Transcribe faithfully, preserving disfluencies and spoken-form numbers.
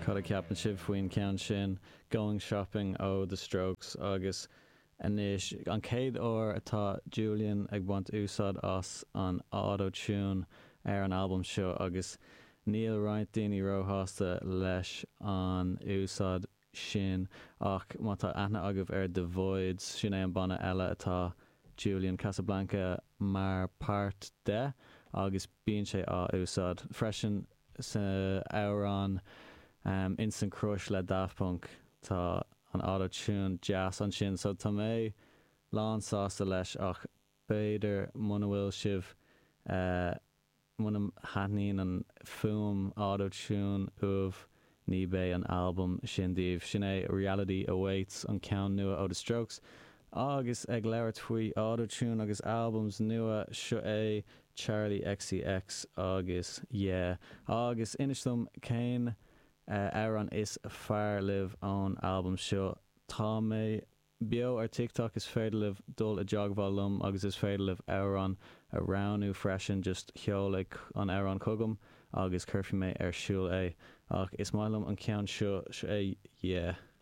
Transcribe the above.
Cad ceapan sibh faoin ceann sin Going Shopping ó The Strokes agus inis an céad ó atá Julian ag bunt úsáid as an auto-tune ar an album seo agus níl roinnt daoine róthásta leis an úsáid sin ach má tá aithne agah ar The Voids sin é an banna eile atá Julian Casablanca mar páirt de agus bíonn sé á úsáid freisin sa amhrán um, Instant Crush le Daft Punk tá an auto-tune jazz an sin so tá mé lán sásta leis ach beidir muna bhfuil sibh uh, muna hatnín an fum auto-tune uamh ní bé an album sin díobh sin é Reality Awaits an ceann nua ó The Strokes agus ag leirt faoi auto-tune agus albums nua seo é Charlie X C X agus yeah agus inistom céin uh, ar an is fearr libh ón album seo tá mé bio ar TikTok is féidir libh dul a jogbhá lum agus is féidir libh áran a roundú freisin just cheolaigh an áran cogam agus curfi mé ar siúl é ach is mailum an ceann seo seo é yeah